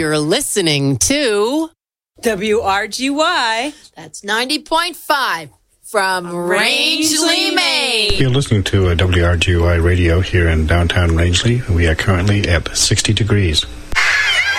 You're listening to WRGY. That's 90.5 from Rangeley, Maine. You're listening to WRGY Radio here in downtown Rangeley. We are currently at 60 degrees.